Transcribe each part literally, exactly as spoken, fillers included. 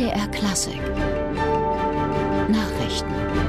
D R Klassik Nachrichten.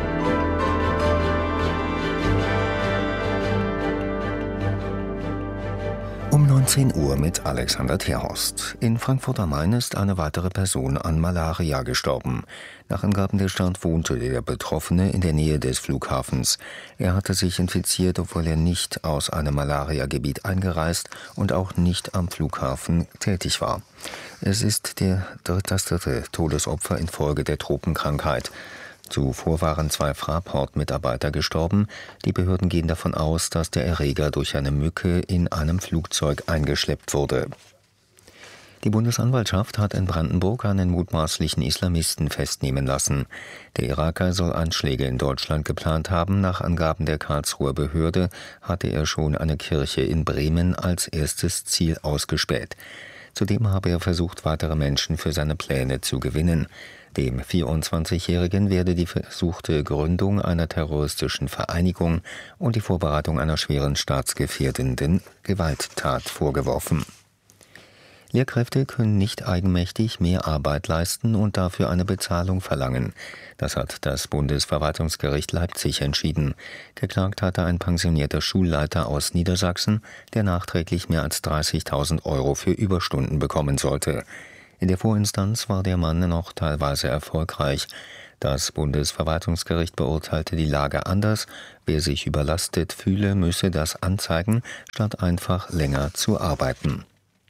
Um neunzehn Uhr mit Alexander Terhorst. In Frankfurt am Main ist eine weitere Person an Malaria gestorben. Nach Angaben der Stadt wohnte der Betroffene in der Nähe des Flughafens. Er hatte sich infiziert, obwohl er nicht aus einem Malariagebiet eingereist und auch nicht am Flughafen tätig war. Es ist der, das dritte Todesopfer infolge der Tropenkrankheit. Zuvor waren zwei Fraport-Mitarbeiter gestorben. Die Behörden gehen davon aus, dass der Erreger durch eine Mücke in einem Flugzeug eingeschleppt wurde. Die Bundesanwaltschaft hat in Brandenburg einen mutmaßlichen Islamisten festnehmen lassen. Der Iraker soll Anschläge in Deutschland geplant haben. Nach Angaben der Karlsruher Behörde hatte er schon eine Kirche in Bremen als erstes Ziel ausgespäht. Zudem habe er versucht, weitere Menschen für seine Pläne zu gewinnen. Dem vierundzwanzigjährigen werde die versuchte Gründung einer terroristischen Vereinigung und die Vorbereitung einer schweren staatsgefährdenden Gewalttat vorgeworfen. Lehrkräfte können nicht eigenmächtig mehr Arbeit leisten und dafür eine Bezahlung verlangen. Das hat das Bundesverwaltungsgericht Leipzig entschieden. Geklagt hatte ein pensionierter Schulleiter aus Niedersachsen, der nachträglich mehr als dreißigtausend Euro für Überstunden bekommen sollte. In der Vorinstanz war der Mann noch teilweise erfolgreich. Das Bundesverwaltungsgericht beurteilte die Lage anders. Wer sich überlastet fühle, müsse das anzeigen, statt einfach länger zu arbeiten.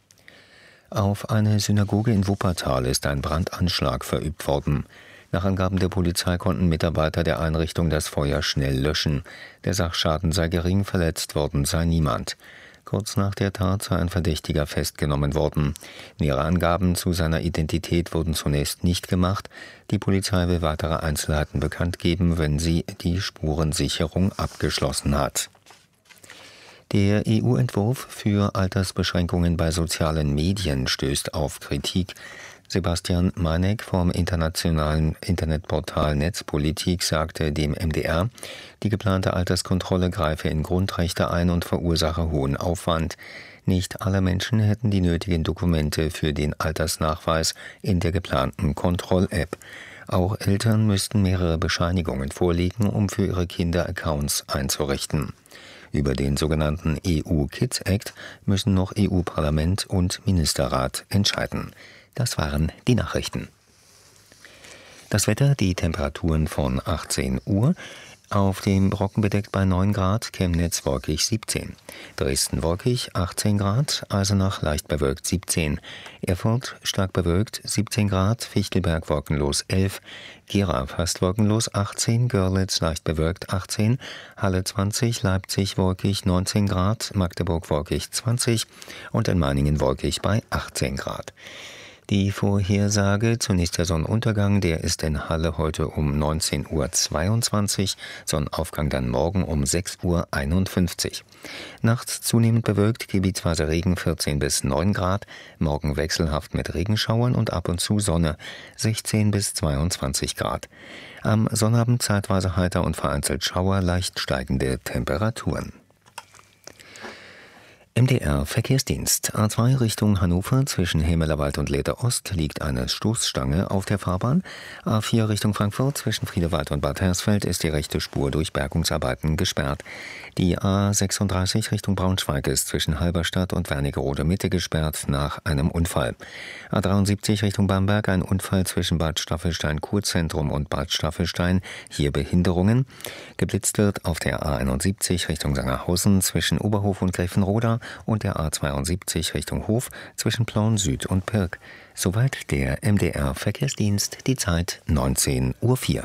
Auf eine Synagoge in Wuppertal ist ein Brandanschlag verübt worden. Nach Angaben der Polizei konnten Mitarbeiter der Einrichtung das Feuer schnell löschen. Der Sachschaden sei gering, verletzt worden sei niemand. Kurz nach der Tat sei ein Verdächtiger festgenommen worden. Nähere Angaben zu seiner Identität wurden zunächst nicht gemacht. Die Polizei will weitere Einzelheiten bekannt geben, wenn sie die Spurensicherung abgeschlossen hat. Der E U-Entwurf für Altersbeschränkungen bei sozialen Medien stößt auf Kritik. Sebastian Meineck vom internationalen Internetportal Netzpolitik sagte dem M D R, die geplante Alterskontrolle greife in Grundrechte ein und verursache hohen Aufwand. Nicht alle Menschen hätten die nötigen Dokumente für den Altersnachweis in der geplanten Kontroll-App. Auch Eltern müssten mehrere Bescheinigungen vorlegen, um für ihre Kinder Accounts einzurichten. Über den sogenannten E U-Kids Act müssen noch E U-Parlament und Ministerrat entscheiden. Das waren die Nachrichten. Das Wetter, die Temperaturen von achtzehn Uhr. Auf dem Brocken bedeckt bei neun Grad, Chemnitz wolkig siebzehn. Dresden wolkig achtzehn Grad, Eisenach leicht bewölkt siebzehn. Erfurt stark bewölkt siebzehn Grad, Fichtelberg wolkenlos elf. Gera fast wolkenlos achtzehn, Görlitz leicht bewölkt achtzehn. Halle zwanzig, Leipzig wolkig neunzehn Grad, Magdeburg wolkig zwanzig und in Meiningen wolkig bei achtzehn Grad. Die Vorhersage, zunächst der Sonnenuntergang, der ist in Halle heute um neunzehn Uhr zweiundzwanzig, Sonnenaufgang dann morgen um sechs Uhr einundfünfzig. Nachts zunehmend bewölkt, gebietsweise Regen vierzehn bis neun Grad, morgen wechselhaft mit Regenschauern und ab und zu Sonne sechzehn bis zweiundzwanzig Grad. Am Sonnabend zeitweise heiter und vereinzelt Schauer, leicht steigende Temperaturen. M D R-Verkehrsdienst. A zwei Richtung Hannover zwischen Hämelerwald und Lehrte Ost liegt eine Stoßstange auf der Fahrbahn. A vier Richtung Frankfurt zwischen Friedewald und Bad Hersfeld ist die rechte Spur durch Bergungsarbeiten gesperrt. Die A sechsunddreißig Richtung Braunschweig ist zwischen Halberstadt und Wernigerode Mitte gesperrt nach einem Unfall. A dreiundsiebzig Richtung Bamberg ein Unfall zwischen Bad Staffelstein-Kurzentrum und Bad Staffelstein, hier Behinderungen. Geblitzt wird auf der A einundsiebzig Richtung Sangerhausen zwischen Oberhof und Gräfenroda und der A zweiundsiebzig Richtung Hof zwischen Plauen Süd und Pirk. Soweit der M D R-Verkehrsdienst, die Zeit neunzehn Uhr vier.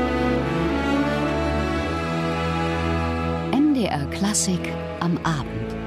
M D R Klassik am Abend.